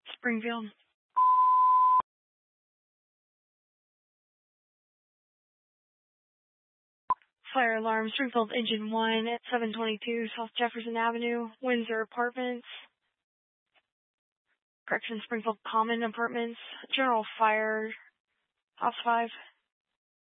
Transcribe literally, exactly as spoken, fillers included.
Springfield. Fire alarm, Springfield Engine one at seven twenty-two South Jefferson Avenue, Windsor Apartments. Correction, Springfield Common Apartments. General Fire, House five.